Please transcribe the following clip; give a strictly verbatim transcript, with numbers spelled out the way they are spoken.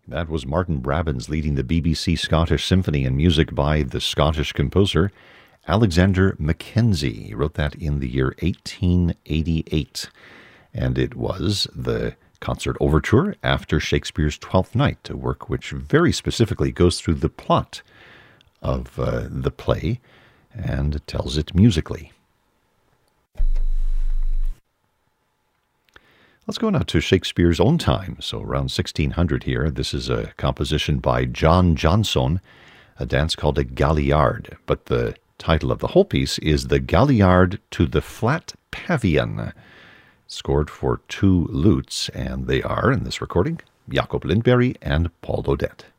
That was Martin Brabbins leading the B B C Scottish Symphony, and music by the Scottish composer Alexander Mackenzie. He wrote that in the year eighteen eighty-eight. And it was the concert overture after Shakespeare's Twelfth Night, a work which very specifically goes through the plot of uh, the play and tells it musically. Let's go now to Shakespeare's own time, so around sixteen hundred here. This is a composition by John Johnson, a dance called a Galliard, but the title of the whole piece is The Galliard to the Flat Pavilion, scored for two lutes, and they are, in this recording, Jacob Lindberg and Paul Odette.